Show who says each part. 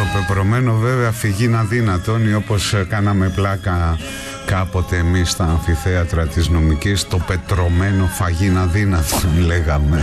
Speaker 1: πεπρωμένο βέβαια φυγήν αδύνατον, ή όπως κάναμε πλάκα κάποτε εμείς στα αμφιθέατρα της νομικής, το πετρωμένο φαγήν αδύνατον λέγαμε.